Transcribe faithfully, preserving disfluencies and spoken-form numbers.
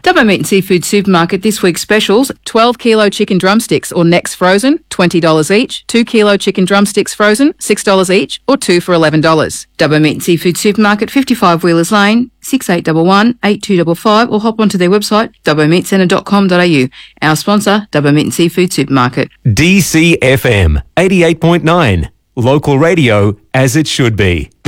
Dubbo Meat and Seafood Supermarket this week's specials: twelve kilo chicken drumsticks or necks frozen, twenty dollars each. two kilo chicken drumsticks frozen, six dollars each, or two for eleven dollars. Dubbo Meat and Seafood Supermarket, fifty-five Wheelers Lane, six eight one one, eight two five five, or hop onto their website, dubbo meat centre dot com dot a u. Our sponsor, Dubbo Meat and Seafood Supermarket. D C F M eighty-eight point nine. Local radio as it should be.